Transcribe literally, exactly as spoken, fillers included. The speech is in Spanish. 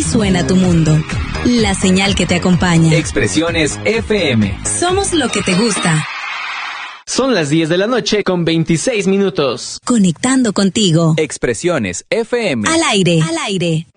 suena tu mundo. La señal que te acompaña. Expresiones F M. Somos lo que te gusta. Son las diez de la noche con veintiséis minutos. Conectando contigo. Expresiones F M. Al aire. Al aire.